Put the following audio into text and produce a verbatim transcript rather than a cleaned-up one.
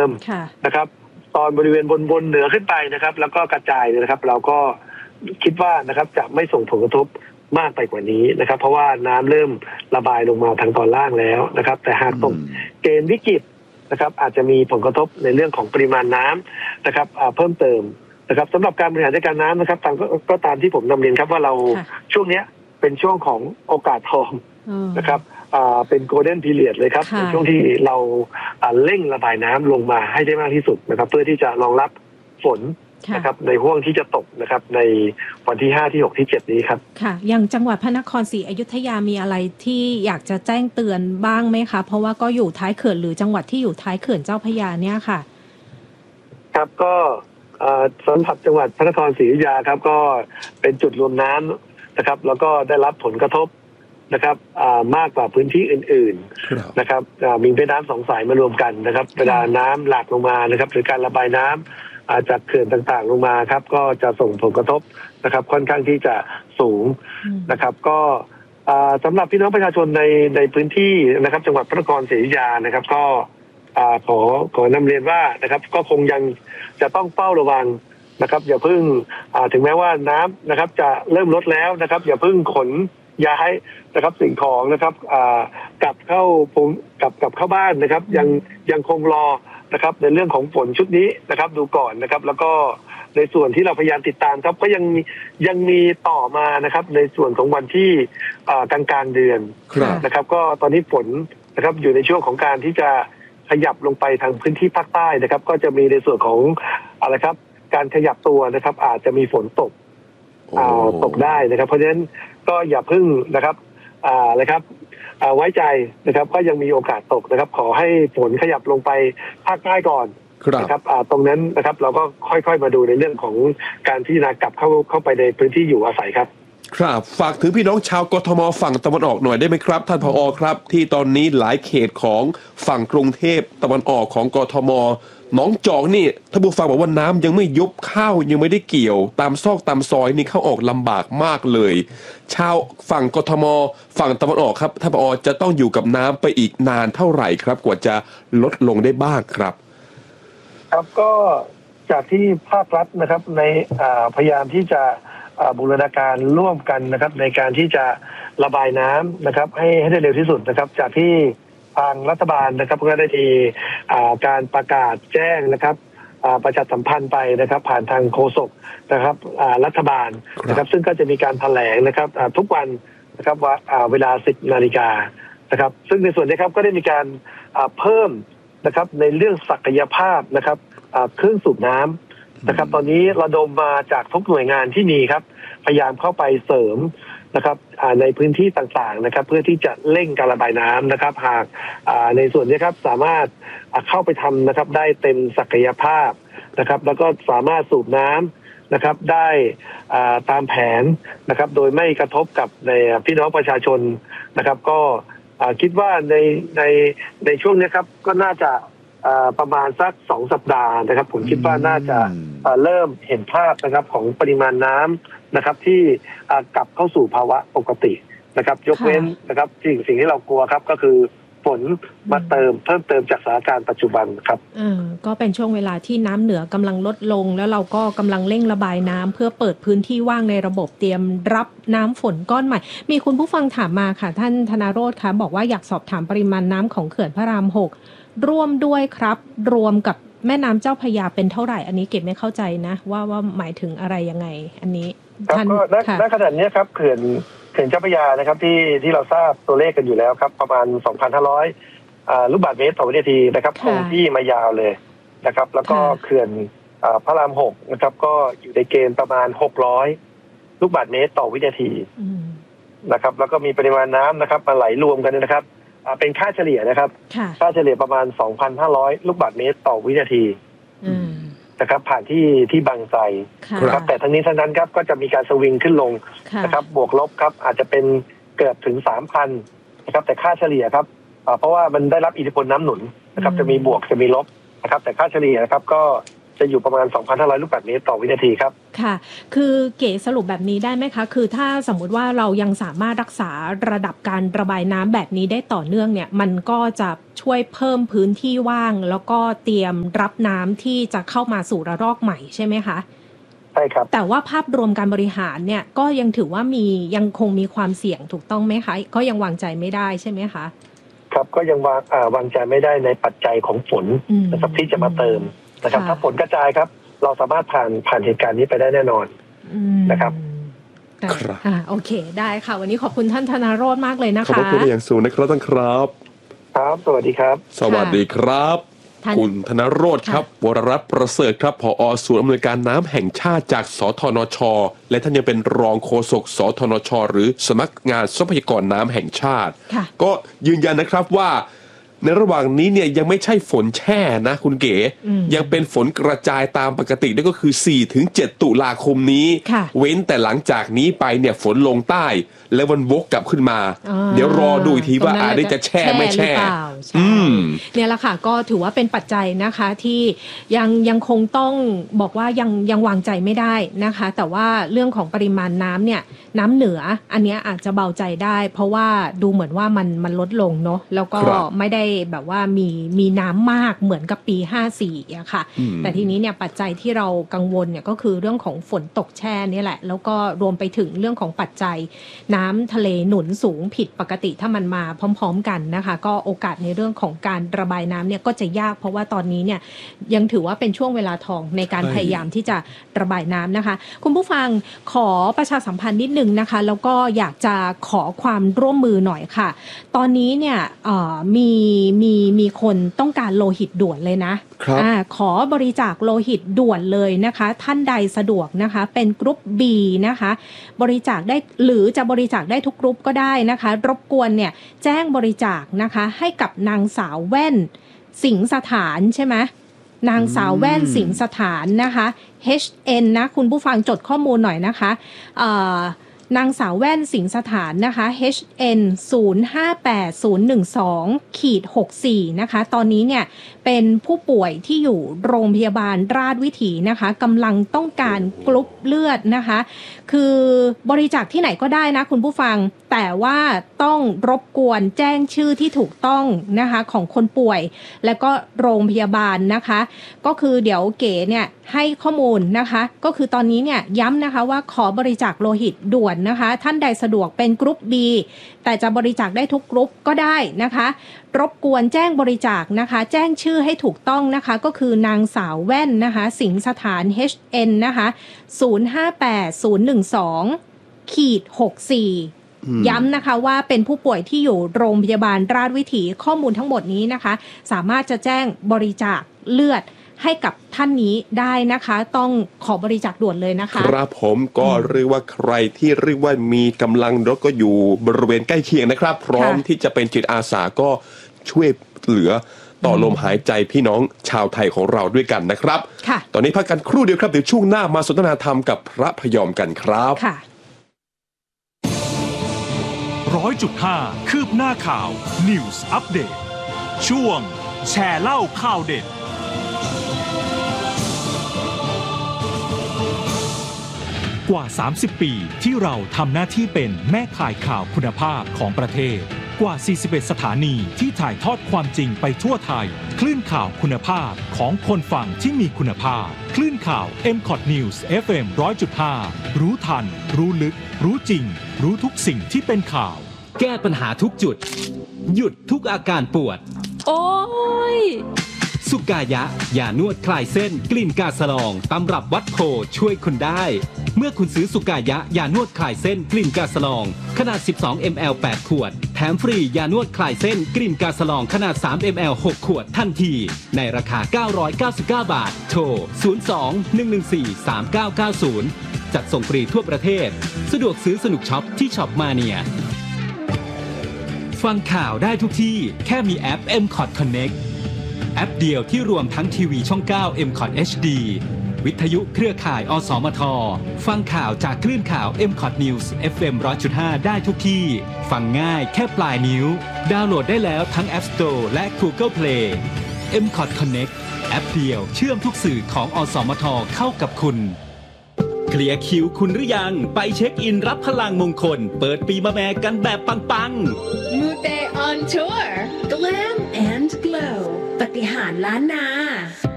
มนะครับตอนบริเวณบนๆเหนือขึ้นไปนะครับแล้วก็กระจายนะครับเราก็คิดว่านะครับจะไม่ส่งผลกระทบมากไปกว่านี้นะครับเพราะว่าน้ำเริ่มระบายลงมาทางตอนล่างแล้วนะครับแต่หากตกเกณฑ์วิกฤตนะครับอาจจะมีผลกระทบในเรื่องของปริมาณน้ำนะครับเพิ่มเติมนะครับสำหรับการบริหารจัดการน้ำนะครับตามก็ตามที่ผมนำเรียนครับว่าเราช่วงนี้เป็นช่วงของโอกาสทองนะครับเป็นโกลเด้นพีเรียดเลยครับเป็นช่วงที่เราเร่งระบายน้ำลงมาให้ได้มากที่สุดนะครับเพื่อที่จะรองรับฝนนะครับในห่วงที่จะตกนะครับในวันที่ห้าที่หกที่เจ็ดนี้ครับค่ะอย่างจังหวัดพระนครศรีอยุธยามีอะไรที่อยากจะแจ้งเตือนบ้างไหมคะเพราะว่าก็อยู่ท้ายเขื่อนหรือจังหวัดที่อยู่ท้ายเขื่อนเจ้าพระยาเนี่ยค่ะครับก็สัมผัสจังหวัดพระนครศรีอยุธยาครับก็เป็นจุดรวมน้ำนะครับแล้วก็ได้รับผลกระทบนะครับมากกว่าพื้นที่อื่นๆนะครับมีแม่น้ำสองสายมารวมกันนะครับเวลาน้ำหลากลงมานะครับหรือการระบายน้ำจากเขื่อนต่างๆลงมาครับก็จะส่งผลกระทบนะครับค่อนข้างที่จะสูงนะครับก็สำหรับพี่น้องประชาชนในในพื้นที่นะครับจังหวัดพระนครศรีอยุธยานะครับก็ขอขอนำเรียนว่านะครับก็คงยังจะต้องเฝ้าระวังนะครับอย่าเพิ่งถึงแม้ว่าน้ำนะครับจะเริ่มลดแล้วนะครับอย่าเพิ่งขนย้ายนะครับสิ่งของนะครับกลับเข้ากลับกลับเข้าบ้านนะครับยังยังคงรอนะครับในเรื่องของฝนชุดนี้นะครับดูก่อนนะครับแล้วก็ในส่วนที่เราพยายามติดตามครับก็ยังยังมีต่อมานะครับในส่วนของวันที่กลางกลางเดือนนะครับก็ตอนนี้ฝนนะครับอยู่ในช่วงของการที่จะขยับลงไปทางพื้นที่ภาคใต้นะครับก็จะมีในส่วนของอะไรครับการขยับตัวนะครับอาจจะมีฝนตกตกได้นะครับเพราะฉะนั้นก็อย่าพึ่งนะครับอะไรครับไว้ใจนะครับก็ยังมีโอกาสตกนะครับขอให้ฝนขยับลงไปภาคใต้ก่อนนะครับตรงนั้นนะครับเราก็ค่อยๆมาดูในเรื่องของการพิจารณากลับเข้าเข้าไปในพื้นที่อยู่อาศัยครับครับฝากถึงพี่น้องชาวกทมฝั่งตะวันออกหน่อยได้ไหมครับท่านผอ.ครับที่ตอนนี้หลายเขตของฝั่งกรุงเทพตะวันออกของกทมหนองจอกนี่ท่านผู้ฟังบอกว่าน้ำยังไม่ยุบข้าวยังไม่ได้เกี่ยวตามซอกตามซอยนี่เข้าออกลำบากมากเลยชาวฝั่งกทมฝั่งตะวันออกครับท่านผอ.จะต้องอยู่กับน้ำไปอีกนานเท่าไหร่ครับกว่าจะลดลงได้บ้างครับครับก็จากที่ภาครัฐนะครับในพยายามที่จะบูรณาการร่วมกันนะครับในการที่จะระบายน้ำนะครับให้ให้ได้เร็วที่สุดนะครับจากที่ทางรัฐบาลนะครับก็ได้มีการประกาศแจ้งนะครับประชาสัมพันธ์ไปนะครับผ่านทางโฆษกนะครับรัฐบาลนะครับซึ่งก็จะมีการแถลงนะครับทุกวันนะครับว่าเวลาสิบนาฬิกานะครับซึ่งในส่วนนี้ครับก็ได้มีการเพิ่มนะครับในเรื่องศักยภาพนะครับเครื่องสูบน้ำนะครับตอนนี้ระดมมาจากทุกหน่วยงานที่มีครับพยายามเข้าไปเสริมนะครับในพื้นที่ต่างๆนะครับเพื่อที่จะเร่งการระบายน้ำนะครับหากในส่วนนี้ครับสามารถเข้าไปทำนะครับได้เต็มศักยภาพนะครับแล้วก็สามารถสูบน้ำนะครับได้ตามแผนนะครับโดยไม่กระทบกับในพี่น้องประชาชนนะครับก็คิดว่าในในในช่วงนี้ครับก็น่าจะประมาณสักสองสัปดาห์นะครับผมคิดว่าน่าจะเริ่มเห็นภาพนะครับของปริมาณน้ำนะครับที่กลับเข้าสู่ภาวะปกตินะครับยกเว้นนะครับสิ่งสิ่งที่เรากลัวครับก็คือฝนมาเติมเพิ่มเติมจากสถานการณ์ปัจจุบันครับเออก็เป็นช่วงเวลาที่น้ำเหนือกำลังลดลงแล้วเราก็กำลังเร่งระบายน้ำเพื่อเปิดพื้นที่ว่างในระบบเตรียมรับน้ำฝนก้อนใหม่มีคุณผู้ฟังถามมาค่ะท่านธนาโรจน์คะบอกว่าอยากสอบถามปริมาณน้ำของเขื่อนพระรามหกร่วมด้วยครับรวมกับแม่น้ำเจ้าพระยาเป็นเท่าไหร่อันนี้เก็บไม่เข้าใจนะว่าว่าหมายถึงอะไรยังไงอันนี้ท่านณขณะนี้ครับเขื่อนเขื่อนเจ้าพระยานะครับที่ที่เราทราบตัวเลขกันอยู่แล้วครับประมาณ สองพันห้าร้อย อ่าลูกบาศก์เมตรต่อวินาทีนะครับคงที่มายาวเลยนะครับแล้วก็เขื่อนพระรามหกนะครับก็อยู่ในเกณฑ์ประมาณหกร้อยลูกบาศก์เมตรต่อวินาทีนะครับแล้วก็มีปริมาณน้ำนะครับมาไหลรวมกันนะครับเป็นค่าเฉลี่ยนะครับค่าเฉลี่ยประมาณ สองพันห้าร้อย ลูกบาศก์เมตรต่อวินาทีนะครับผ่านที่ที่บางไทรนะครับแต่ทั้งนี้ทั้งนั้นครับก็จะมีการสวิงขึ้นลงนะครับบวกลบครับอาจจะเป็นเกือบถึง สามพัน นะครับแต่ค่าเฉลี่ยครับเพราะว่ามันได้รับอิทธิพลน้ำหนุนนะครับจะมีบวกจะมีลบนะครับแต่ค่าเฉลี่ยนะครับก็จะอยู่ประมาณ สองพันห้าร้อย ลูกบาศก์เมตรต่อวินาทีครับค่ะคือเก๋สรุปแบบนี้ได้ไหมคะคือถ้าสมมุติว่าเรายังสามารถรักษาระดับการระบายน้ำแบบนี้ได้ต่อเนื่องเนี่ยมันก็จะช่วยเพิ่มพื้นที่ว่างแล้วก็เตรียมรับน้ำที่จะเข้ามาสู่ระลอกใหม่ใช่ไหมคะใช่ครับแต่ว่าภาพรวมการบริหารเนี่ยก็ยังถือว่ามียังคงมีความเสี่ยงถูกต้องไหมคะก็ยังวางใจไม่ได้ใช่ไหมคะครับก็ยังวางอ่าวางใจไม่ได้ในปัจจัยของฝนนะครับที่จะมาเติมนะครับถ้าฝนกระจายครับเราสามารถผ่านผ่านเหตุการณ์นี้ไปได้แน่นอนนะครับครับโอเคได้ค่ะวันนี้ขอบคุณท่านธนโรจน์มากเลยนะคะขอบคุณอย่างสูงนะครับท่านครับครับสวัสดีครับสวัสดีครับคุณธนโรจน์ครับวรรัตน์ประเสริฐครับผอ.ศูนย์อำนวยการน้ำแห่งชาติจากสทนช.และท่านยังเป็นรองโฆษกสทนช.หรือสำนักงานทรัพยากรน้ำแห่งชาติก็ยืนยันนะครับว่าในระหว่างนี้เนี่ยยังไม่ใช่ฝนแช่นะคุณเก๋ยังเป็นฝนกระจายตามปกตินั่นก็คือ สี่ถึงเจ็ด ตุลาคมนี้เว้นแต่หลังจากนี้ไปเนี่ยฝนลงใต้แล้วมันวกกลับขึ้นมาเดี๋ยวรอดูอีกทีว่าอาจจะแช่ไม่แช่อืมเนี่ยแหละค่ะก็ถือว่าเป็นปัจจัยนะคะที่ยังยังคงต้องบอกว่ายังยังวางใจไม่ได้นะคะแต่ว่าเรื่องของปริมาณน้ำเนี่ยน้ำเหนืออันนี้อาจจะเบาใจได้เพราะว่าดูเหมือนว่ามันมันลดลงเนาะแล้วก็ไม่ได้แบบว่ามีมีน้ำมากเหมือนกับปีห้าสี่อะค่ะแต่ทีนี้เนี่ยปัจจัยที่เรากังวลเนี่ยก็คือเรื่องของฝนตกแช่นี่แหละแล้วก็รวมไปถึงเรื่องของปัจจัยน้ำทะเลหนุนสูงผิดปกติถ้ามันมาพร้อมๆกันนะคะก็โอกาสในเรื่องของการระบายน้ำเนี่ยก็จะยากเพราะว่าตอนนี้เนี่ยยังถือว่าเป็นช่วงเวลาทองในการพยายามที่จะระบายน้ำนะคะคุณผู้ฟังขอประชาสัมพันธ์นิดนึงนะคะแล้วก็อยากจะขอความร่วมมือหน่อยค่ะตอนนี้เนี่ยมีมีมีคนต้องการโลหิตด่วนเลยนะอ่าขอบริจาคโลหิตด่วนเลยนะคะท่านใดสะดวกนะคะเป็นกรุ๊ป B นะคะบริจาคได้หรือจะบริจาคได้ทุกกรุ๊ปก็ได้นะคะรบกวนเนี่ยแจ้งบริจาคนะคะให้กับนางสาวแว่นสิงสถานใช่ไหมนางสาวแว่นสิงสถานนะคะ เอช เอ็น นะคุณผู้ฟังจดข้อมูลหน่อยนะคะเอ่อนางสาวแว่นสิงสถานนะคะ เอช เอ็น ศูนย์ ห้า แปด ศูนย์ หนึ่ง สอง หก สี่ นะคะตอนนี้เนี่ยเป็นผู้ป่วยที่อยู่โรงพยาบาลราชวิถีนะคะกำลังต้องการกรุ๊ปเลือดนะคะคือบริจาคที่ไหนก็ได้นะคุณผู้ฟังแต่ว่าต้องรบกวนแจ้งชื่อที่ถูกต้องนะคะของคนป่วยและก็โรงพยาบาลนะคะก็คือเดี๋ยวเก๋เนี่ยให้ข้อมูลนะคะก็คือตอนนี้เนี่ยย้ำนะคะว่าขอบริจาคโลหิตด่วนนะคะท่านใดสะดวกเป็นกรุ๊ป B แต่จะบริจาคได้ทุกกรุ๊ปก็ได้นะคะรบกวนแจ้งบริจาคนะคะแจ้งชื่อให้ถูกต้องนะคะก็คือนางสาวแว่นนะคะสิงสถาน เอช เอ็น นะคะศูนย์ ห้า แปด ศูนย์ หนึ่ง สอง หก สี่ย้ำนะคะว่าเป็นผู้ป่วยที่อยู่โรงพยาบาลราชวิถีข้อมูลทั้งหมดนี้นะคะสามารถจะแจ้งบริจาคเลือดให้กับท่านนี้ได้นะคะต้องขอบริจาคด่วนเลยนะคะครับผมก็เรียกว่าใครที่เรียกว่ามีกำลังแล้วก็อยู่บริเวณใกล้เคียงนะครับพร้อมที่จะเป็นจิตอาสาก็ช่วยเหลือต่อลมหายใจพี่น้องชาวไทยของเราด้วยกันนะครับตอนนี้พักกันครู่เดียวครับเดี๋ยวช่วงหน้ามาสนทนาธรรมกับพระพยอมกันครับร้อยจุดห้าคืบหน้าข่าว News Update ช่วงแชร์เล่าข่าวเด็ดกว่าสามสิบปีที่เราทำหน้าที่เป็นแม่ข่ายข่าวคุณภาพของประเทศกว่าสี่สิบเอ็ดสถานีที่ถ่ายทอดความจริงไปทั่วไทยคลื่นข่าวคุณภาพของคนฟังที่มีคุณภาพคลื่นข่าว เอ็ม คอท News เอฟ เอ็ม หนึ่งร้อยจุดห้า รู้ทันรู้ลึกรู้จริงรู้ทุกสิ่งที่เป็นข่าวแก้ปัญหาทุกจุดหยุดทุกอาการปวดโอ้ยสุกายะยานวดคลายเส้นกลิ่นกาสลองตำรับวัดโพช่วยคุณได้เมื่อคุณซื้อสุกายะยานวดคลายเส้นกลิ่นกาสลองขนาด สิบสองมิลลิลิตร แปด ขวดแถมฟรียานวดคลายเส้นกลิ่นกาสลองขนาด สามมิลลิลิตร หก ขวดทันทีในราคาเก้าร้อยเก้าสิบเก้าบาทโทรศูนย์ สอง หนึ่ง หนึ่ง สี่ สาม เก้า เก้า ศูนย์จัดส่งฟรีทั่วประเทศสะดวกซื้อสนุกช็อปที่ช็อปมาเนียฟังข่าวได้ทุกที่แค่มีแอป เอ็ม คอท Connect แอปเดียวที่รวมทั้งทีวีช่อง เก้า เอ็ม คอท เอช ดี วิทยุเครือข่ายอสมทฟังข่าวจากคลื่นข่าว เอ็ม คอท News เอฟ เอ็ม หนึ่งร้อยจุดห้า ได้ทุกที่ฟังง่ายแค่ปลายนิ้วดาวน์โหลดได้แล้วทั้ง App Store และ Google Play เอ็ม ซี โอ ที Connect แอปเดียวเชื่อมทุกสื่อของอสมทเข้ากับคุณเคลียร์คิวคุณหรือยังไปเช็คอินรับพลังมงคลเปิดปีมะแม่กันแบบปังๆ Mute on tour Glam and Glow ปฏิหารล้านนา